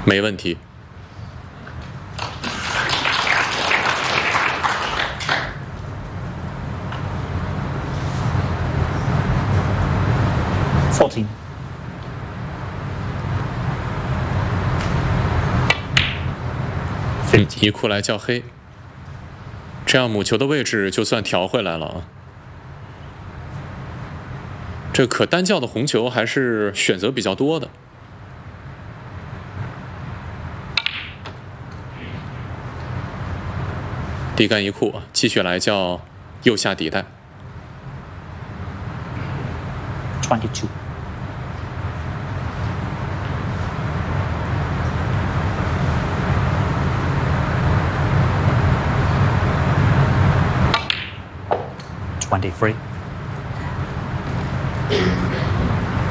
没问题。 14。 一库来叫黑，这样母球的位置就算调回来了啊。这可单叫的红球还是选择比较多的。底杆一库，继续来叫右下底带。 22。23.